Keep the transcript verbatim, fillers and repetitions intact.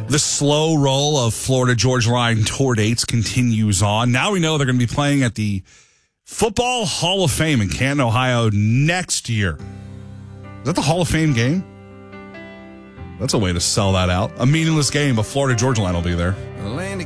The slow roll of Florida Georgia Line tour dates continues on. Now we know they're going to be playing at the Football Hall of Fame in Canton, Ohio next year. Is that the Hall of Fame game? That's a way to sell that out. A meaningless game, but Florida Georgia Line will be there.